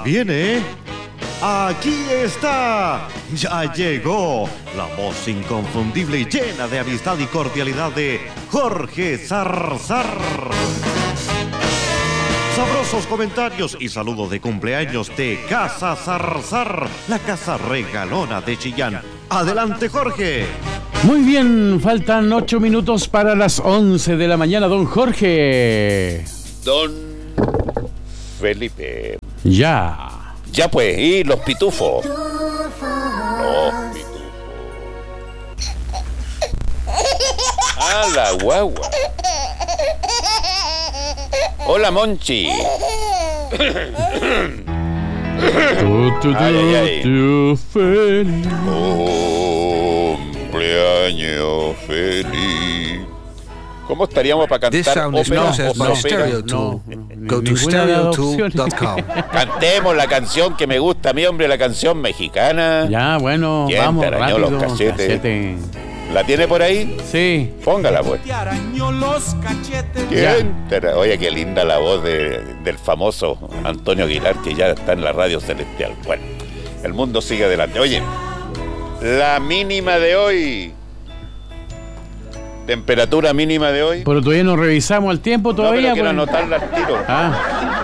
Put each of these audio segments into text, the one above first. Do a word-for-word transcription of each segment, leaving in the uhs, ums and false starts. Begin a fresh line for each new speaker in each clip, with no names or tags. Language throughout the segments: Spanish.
viene. Aquí está. Ya llegó la voz inconfundible y llena de amistad y cordialidad de Jorge Zarzar. Sabrosos comentarios y saludos de cumpleaños de Casa Zarzar, la casa regalona de Chillán. Adelante, Jorge.
Muy bien, faltan ocho minutos para las once de la mañana, don Jorge.
Don Felipe.
Ya.
Ya pues, y los pitufos. Los pitufos. Ah, la guagua. Hola, Monchi.
Tu, tu, tu,
Ay, ay, ay.
tu, feliz.
Cumpleaños feliz. ¿Cómo estaríamos para
This
cantar
sound is
ópera
processed
o
by
sopera?
Stereo Tool.
No,
Go to
ninguna de las
stereo tool dot com.
opciones.
Cantemos la canción que me gusta a mí, hombre, la canción mexicana.
Ya, bueno,
¿Quién
vamos,
te arañó
rápido.
los cachetes?
Cachete.
¿La tiene por ahí?
Sí.
Póngala, pues.
Te arañó los cachetes.
¿Quién te ara- Oye, qué linda la voz de, del famoso Antonio Aguilar, que ya está en la radio celestial. Bueno, el mundo sigue adelante. Oye, la mínima de hoy. Temperatura mínima de hoy.
Pero todavía no revisamos el tiempo
No,
todavía.
pero quiero
pues.
anotarla al tiro.
Ah.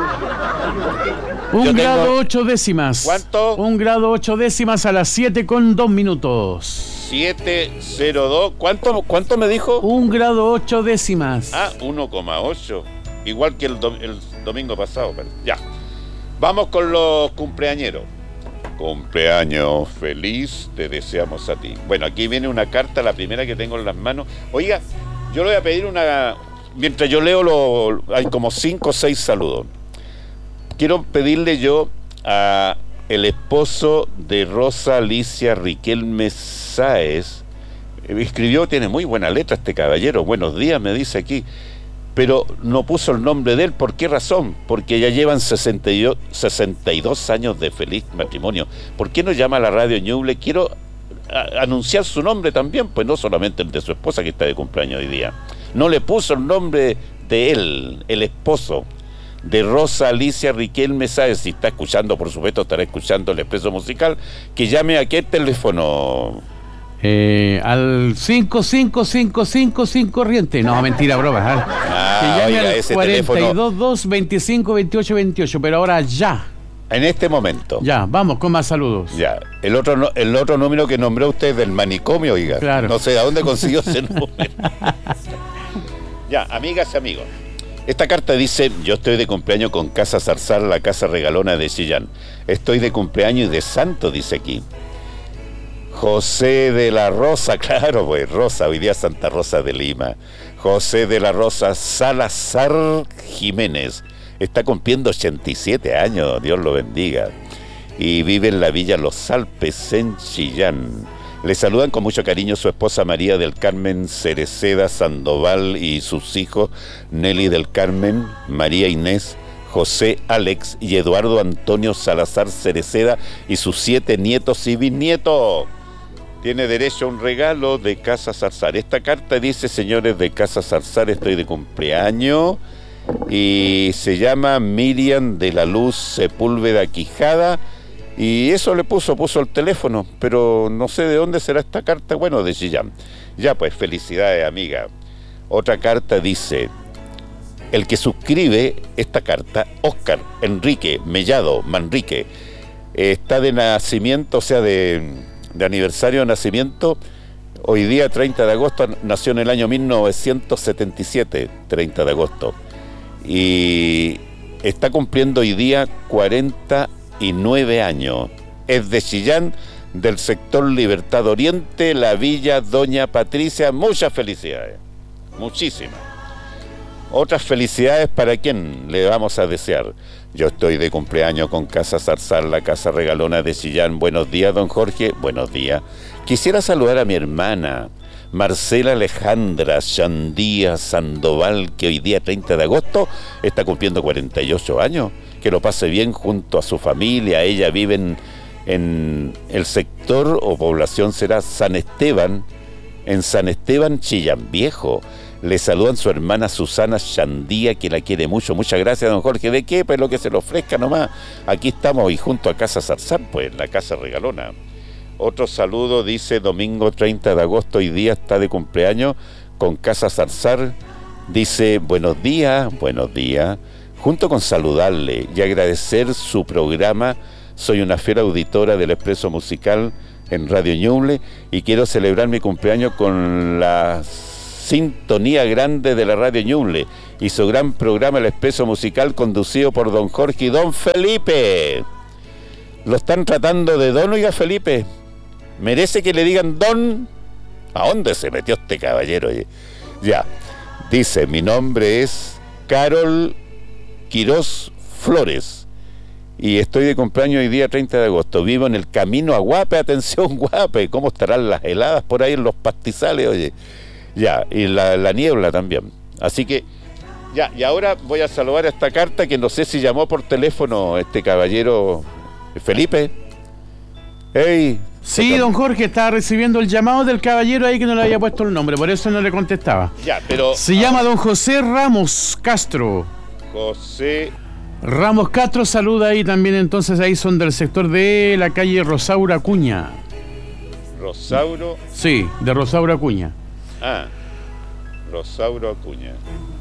Un
Yo
grado
tengo-
ocho décimas.
¿Cuánto?
Un grado ocho décimas a las siete con dos minutos.
siete cero dos. ¿Cuánto, cuánto me dijo?
Un grado ocho décimas.
Ah, uno coma ocho. Igual que el, dom- el domingo pasado. Pero ya. Vamos con los cumpleañeros. Cumpleaños feliz, te deseamos a ti. Bueno, aquí viene una carta, la primera que tengo en las manos. Oiga, yo le voy a pedir una... Mientras yo leo, lo, hay como cinco o seis saludos. Quiero pedirle yo a el esposo de Rosa Alicia Riquelme Sáez. Escribió, tiene muy buena letra este caballero. Buenos días, me dice aquí. Pero no puso el nombre de él. ¿Por qué razón? Porque ya llevan sesenta y dos años de feliz matrimonio. ¿Por qué no llama a la radio Ñuble? Quiero a, anunciar su nombre también, pues no solamente el de su esposa que está de cumpleaños hoy día. No le puso el nombre de él, el esposo de Rosa Alicia Riquelme Sáez. Si está escuchando, por supuesto, estará escuchando el Expreso Musical. Que llame a qué teléfono.
Eh, al cinco cinco cinco cinco cinco corriente. No, mentira, broma. Ah,
Ah,
que llame
oiga,
al
ese
cuarenta y
teléfono.
dos dos veinticinco veintiocho veintiocho. Pero ahora ya.
En este momento.
Ya, vamos con más saludos.
Ya, el otro no- el otro número que nombró usted es del manicomio, oiga.
Claro.
No sé a dónde consiguió ese número. Ya, amigas y amigos. Esta carta dice: yo estoy de cumpleaños con Casa Zarzar, la casa regalona de Chillán. Estoy de cumpleaños y de santo, dice aquí. José de la Rosa, claro, pues Rosa, hoy día Santa Rosa de Lima. José de la Rosa Salazar Jiménez. Está cumpliendo ochenta y siete años, Dios lo bendiga. Y vive en la villa Los Alpes, en Chillán. Le saludan con mucho cariño su esposa María del Carmen Cereceda Sandoval y sus hijos Nelly del Carmen, María Inés, José Alex y Eduardo Antonio Salazar Cereceda y sus siete nietos y bisnietos. Tiene derecho a un regalo de Casa Zarzar. Esta carta dice: señores de Casa Zarzar, estoy de cumpleaños. Y se llama Miriam de la Luz Sepúlveda Quijada. Y eso le puso, puso el teléfono. Pero no sé de dónde será esta carta. Bueno, de Chillán. Ya pues, felicidades, amiga. Otra carta dice: el que suscribe esta carta, Óscar Enrique Mellado Manrique, está de nacimiento, o sea, de... de aniversario de nacimiento, hoy día treinta de agosto, nació en el año mil novecientos setenta y siete, treinta de agosto, y está cumpliendo hoy día cuarenta y nueve años. Es de Chillán, del sector Libertad Oriente, la villa Doña Patricia. Muchas felicidades, muchísimas. Otras felicidades para quien le vamos a desear. Yo estoy de cumpleaños con Casa Zarzar, la casa regalona de Chillán. Buenos días, don Jorge. Buenos días. Quisiera saludar a mi hermana, Marcela Alejandra Chandía Sandoval, que hoy día treinta de agosto está cumpliendo cuarenta y ocho años. Que lo pase bien junto a su familia. Ella vive en, en el sector o población será San Esteban, en San Esteban, Chillán Viejo. Le saludan su hermana Susana Chandía, que la quiere mucho. Muchas gracias, don Jorge. ¿De qué? Pues lo que se le ofrezca nomás. Aquí estamos y junto a Casa Zarzar, pues, la casa regalona. Otro saludo, dice domingo treinta de agosto, hoy día está de cumpleaños con Casa Zarzar. Dice, buenos días, buenos días. Junto con saludarle y agradecer su programa, soy una fiel auditora del Expreso Musical en Radio Ñuble y quiero celebrar mi cumpleaños con la sintonía grande de la Radio Ñuble y su gran programa El Expreso Musical conducido por don Jorge y don Felipe. Lo están tratando de don, oiga Felipe. Merece que le digan don. ¿A dónde se metió este caballero? Oye? Ya. Dice, mi nombre es Carol Quirós Flores y estoy de cumpleaños hoy día treinta de agosto. Vivo en el camino a Guape. Atención, Guape. ¿Cómo estarán las heladas por ahí en los pastizales, oye? Ya, y la, la niebla también. Así que, ya, y ahora voy a saludar a esta carta que no sé si llamó por teléfono este caballero Felipe. Hey,
sí, don Jorge, estaba recibiendo el llamado del caballero ahí que no le había puesto el nombre, por eso no le contestaba.
Ya, pero...
Se ahora... llama don José Ramos Castro.
José...
Ramos Castro saluda ahí también, entonces ahí son del sector de la calle Rosaura Acuña.
Rosauro...
Sí, de Rosaura Acuña.
Ah, Rosauro Acuña.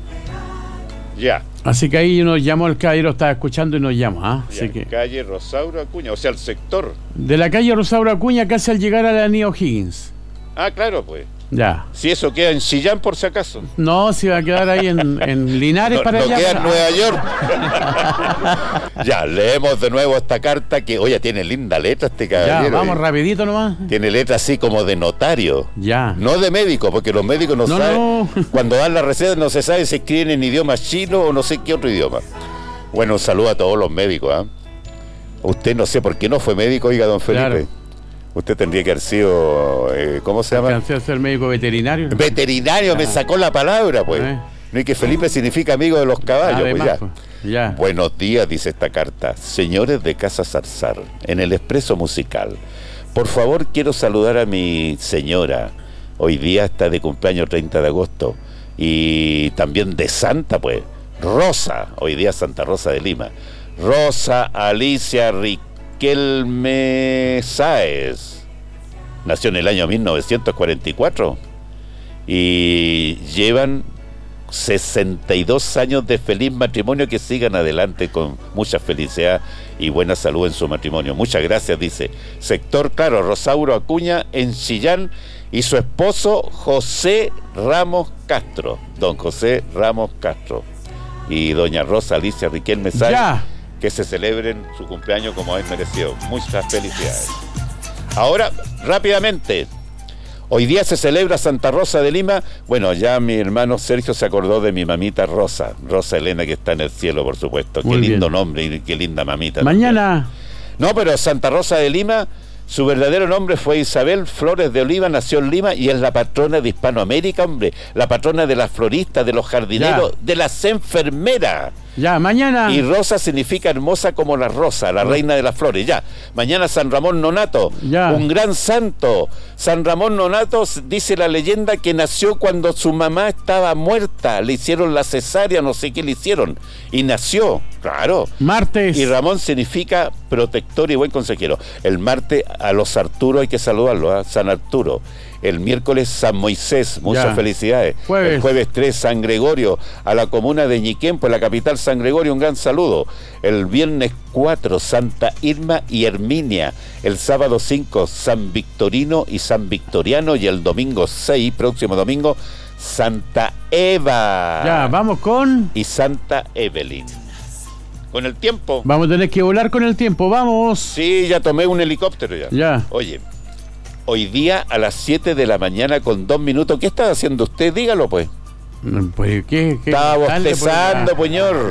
Ya.
Así que ahí nos llamó el caballero, estaba escuchando y nos llama. ¿ah?
Ya,
Así que...
calle Rosauro Acuña, o sea, el sector.
De la calle Rosaura Acuña casi al llegar a la Avenida O'Higgins.
Ah, claro, pues.
Ya.
Si eso queda en Chillán, por si acaso.
No, si va a quedar ahí en, en Linares
no,
para
no
allá.
queda en
para...
Nueva York. Ya, leemos de nuevo esta carta que, oye, tiene linda letra este caballero.
Ya, vamos rapidito nomás.
Tiene letra así como de notario.
Ya.
No de médico, porque los médicos no,
no
saben.
No.
Cuando dan la receta no se sabe si escriben en idioma chino o no sé qué otro idioma. Bueno, un saludo a todos los médicos. ¿eh? Usted no sé por qué no fue médico, oiga, don Felipe. Claro. Usted tendría que haber sido, eh, ¿cómo se llama?
¿Alcanzó a ser médico veterinario?
Veterinario, ah. Me sacó la palabra, pues. Eh. No, y que Felipe significa amigo de los caballos,
Además,
pues ya.
ya.
Buenos días, dice esta carta. Señores de Casa Zarzar, en el Expreso Musical. Por favor, quiero saludar a mi señora. Hoy día está de cumpleaños treinta de agosto. Y también de Santa, pues. Rosa, hoy día Santa Rosa de Lima. Rosa Alicia Riquelme Sáez. Nació en el año mil novecientos cuarenta y cuatro. Y llevan sesenta y dos años de feliz matrimonio, que sigan adelante con mucha felicidad y buena salud en su matrimonio. Muchas gracias, dice. Sector, claro, Rosauro Acuña en Chillán y su esposo José Ramos Castro. Don José Ramos Castro. Y doña Rosa Alicia Riquelme Sáez, que se celebren su cumpleaños como es merecido. Muchas felicidades. Ahora, rápidamente, hoy día se celebra Santa Rosa de Lima. Bueno, ya mi hermano Sergio se acordó de mi mamita Rosa, Rosa Elena, que está en el cielo, por supuesto. Muy qué bien. Lindo nombre y qué linda mamita.
Mañana.
También. No, pero Santa Rosa de Lima, su verdadero nombre fue Isabel Flores de Oliva, nació en Lima y es la patrona de Hispanoamérica, hombre. La patrona de las floristas, de los jardineros, ya. De las enfermeras.
Ya, mañana.
Y Rosa significa hermosa como la rosa, la reina de las flores. Ya, mañana San Ramón Nonato, ya. Un gran santo. San Ramón Nonato, dice la leyenda, que nació cuando su mamá estaba muerta. Le hicieron la cesárea, no sé qué le hicieron. Y nació, claro.
Martes.
Y Ramón significa protector y buen consejero. El martes a los Arturo hay que saludarlo, ¿eh? San Arturo. El miércoles San Moisés, muchas ya. Felicidades.
Jueves.
El jueves tres San Gregorio, a la comuna de Ñiquempo, la capital San Gregorio, un gran saludo. El viernes cuatro Santa Irma y Herminia. El sábado cinco San Victorino y San Victoriano. Y el domingo seis, próximo domingo, Santa Eva.
Ya, vamos con...
Y Santa Evelyn. Con el tiempo.
Vamos a tener que volar con el tiempo, vamos.
Sí, ya tomé un helicóptero ya.
Ya.
Oye, hoy día a las siete de la mañana con dos minutos. ¿Qué está haciendo usted? Dígalo, pues.
Pues, ¿qué? qué
Estaba bostezando, pues, señor.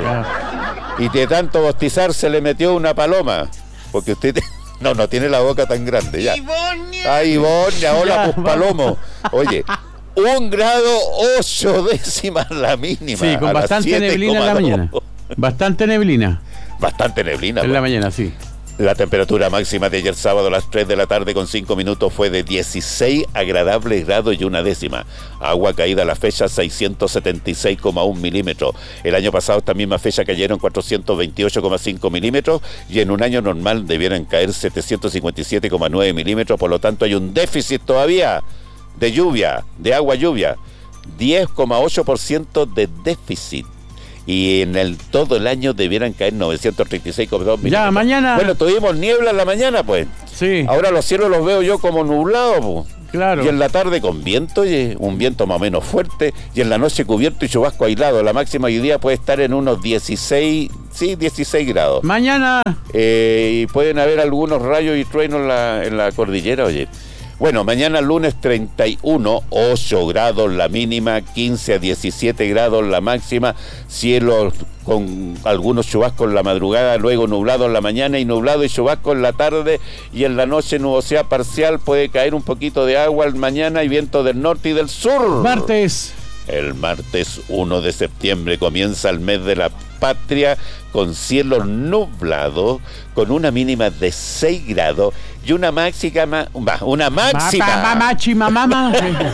Y de tanto bostizar se le metió una paloma. Porque usted... Te... No, no tiene la boca tan grande, ya. ¡Ivonia! ¡Ay, Ivonia! ¡Hola, pues, Palomo! Oye, un grado ocho décimas la mínima.
Sí, con bastante neblina en la mañana. Bastante neblina.
Bastante neblina.
En
pues.
la mañana, sí.
La temperatura máxima de ayer sábado a las tres de la tarde con cinco minutos fue de dieciséis agradables grados y una décima. Agua caída a la fecha seiscientos setenta y seis coma uno milímetros. El año pasado esta misma fecha cayeron cuatrocientos veintiocho coma cinco milímetros y en un año normal debieran caer setecientos cincuenta y siete coma nueve milímetros. Por lo tanto hay un déficit todavía de lluvia, de agua lluvia. diez coma ocho por ciento de déficit. Y en el todo el año debieran caer novecientos treinta y seis coma dos milímetros.
Ya, mañana.
Bueno, tuvimos niebla en la mañana, pues.
Sí.
Ahora los cielos los veo yo como nublados, pues.
Claro.
Y en la tarde con viento, y un viento más o menos fuerte, y en la noche cubierto y chubasco aislado. La máxima hoy día puede estar en unos dieciséis, sí, dieciséis grados.
Mañana.
Eh, y pueden haber algunos rayos y truenos en la, en la cordillera, oye. Bueno, mañana lunes treinta y uno, ocho grados la mínima, quince a diecisiete grados la máxima, cielos con algunos chubascos en la madrugada, luego nublado en la mañana y nublado y chubasco en la tarde, y en la noche nubosidad parcial, puede caer un poquito de agua al mañana y viento del norte y del sur.
Martes.
El martes uno de septiembre comienza el mes de la patria con cielo nublado, con una mínima de seis grados y una máxima, una máxima.
Máxima, mamá.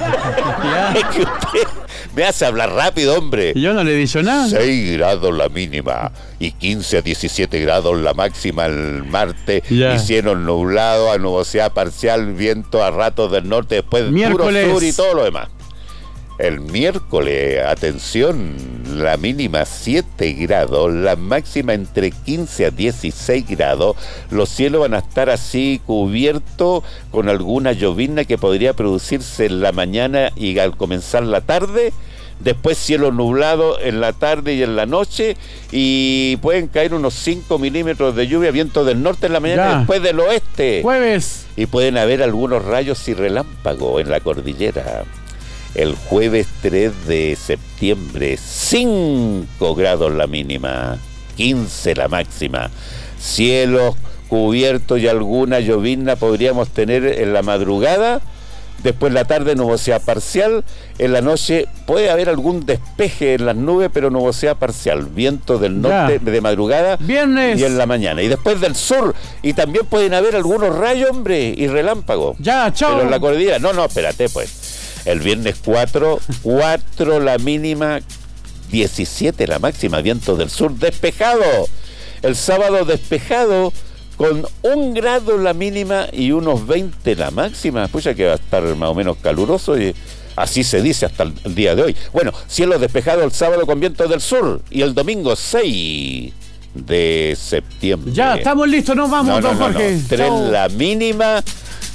Es que usted me hace hablar rápido, hombre.
Yo no le he dicho nada.
seis grados la mínima y quince a diecisiete grados la máxima el martes.
Ya.
Y cielo nublado, a nubosidad parcial, viento a ratos del norte, después
Miércoles.
puro sur y todo lo demás. El miércoles, atención, la mínima siete grados, la máxima entre quince a dieciséis grados. Los cielos van a estar así cubiertos con alguna llovizna que podría producirse en la mañana y al comenzar la tarde. Después cielo nublado en la tarde y en la noche, y pueden caer unos cinco milímetros de lluvia, viento del norte en la mañana,
Ya.
después del oeste.
Jueves.
Y pueden haber algunos rayos y relámpagos en la cordillera. El jueves tres de septiembre, cinco grados la mínima, quince la máxima. Cielos cubiertos y alguna llovizna podríamos tener en la madrugada. Después la tarde nubosidad parcial. En la noche puede haber algún despeje en las nubes, pero nubosidad parcial. Viento del norte
Ya.
de madrugada.
Viernes.
Y en la mañana. Y después del sur. Y también pueden haber algunos rayos, hombre, y relámpagos.
Ya, chao.
Pero en la cordillera. No, no, espérate, pues. El viernes cuatro, cuatro la mínima, diecisiete la máxima, viento del sur despejado. El sábado despejado con un grado la mínima y unos veinte la máxima. Pucha que va a estar más o menos caluroso, y así se dice hasta el día de hoy. Bueno, cielo despejado el sábado con viento del sur, y el domingo seis de septiembre.
Ya, estamos listos, nos vamos,
No, no,
don
no,
Jorge.
no. tres
Chao.
la mínima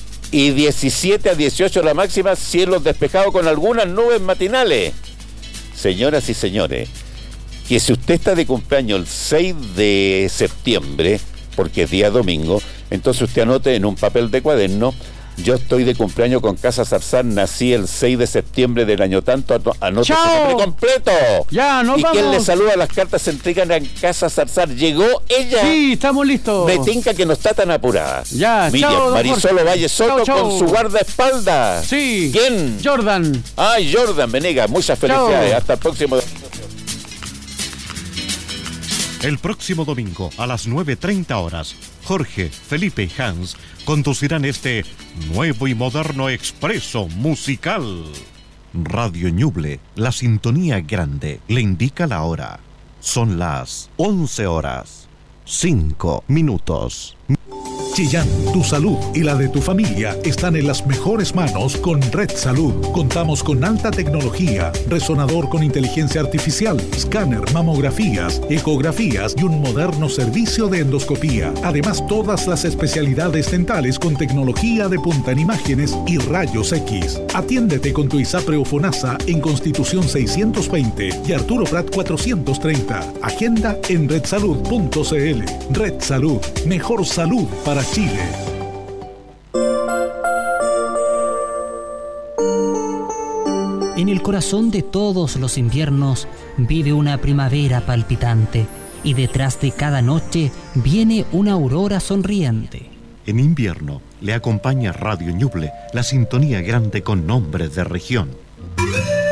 y diecisiete a dieciocho la máxima, cielos despejados con algunas nubes matinales. Señoras y señores, que si usted está de cumpleaños el seis de septiembre, porque es día domingo, entonces usted anote en un papel de cuaderno: yo estoy de cumpleaños con Casa Zarzar, nací el seis de septiembre del año tanto, anote
¡Chao!
su nombre completo.
Ya, nos
y
vamos.
quien le saluda, las cartas se entregan en Casa Zarzar. Llegó ella.
Sí, estamos listos.
Me tinca que no está tan apurada.
Ya,
Miriam,
chao, don
Marisol
Jorge.
Valle Soto
Chao, chao.
con su guardaespaldas.
Sí.
¿Quién?
Jordan.
Ay, Jordan Venegas, muchas
Chao.
felicidades. Hasta el próximo.
El próximo domingo a las nueve treinta horas, Jorge, Felipe y Hans conducirán este nuevo y moderno expreso musical. Radio Ñuble, la sintonía grande, le indica la hora. Son las once horas, cinco minutos.
Chillán, tu salud y la de tu familia están en las mejores manos con Red Salud. Contamos con alta tecnología, resonador con inteligencia artificial, escáner, mamografías, ecografías y un moderno servicio de endoscopía. Además, todas las especialidades dentales con tecnología de punta en imágenes y rayos X. Atiéndete con tu ISAPRE o FONASA en Constitución seiscientos veinte y Arturo Prat cuatrocientos treinta. Agenda en red salud punto c l. Red Salud, mejor salud para Chile.
En el corazón de todos los inviernos vive una primavera palpitante, y detrás de cada noche viene una aurora sonriente.
En invierno le acompaña Radio Ñuble, la sintonía grande con nombres de región.